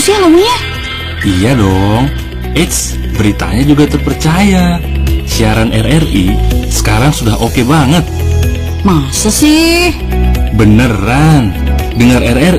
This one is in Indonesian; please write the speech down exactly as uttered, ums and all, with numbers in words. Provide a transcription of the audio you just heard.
Serius ya ngomongnya? Iya dong. Eits, beritanya juga terpercaya. Siaran R R I sekarang sudah oke banget. Masa sih? Beneran. Dengar R R I